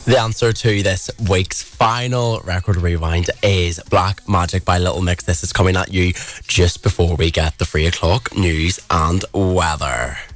The answer to this week's final record rewind is Black Magic by Little Mix. This is coming at you just before we get the 3 o'clock news and weather.